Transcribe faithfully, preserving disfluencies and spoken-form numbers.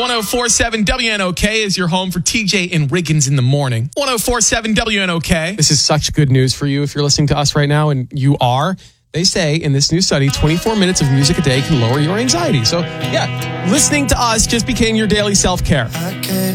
one oh four point seven W N O K is your home for T J and Riggins in the morning. one oh four point seven W N O K. This is such good news for you if you're listening to us right now, and you are. They say in this new study, twenty-four minutes of music a day can lower your anxiety. So, yeah, listening to us just became your daily self-care.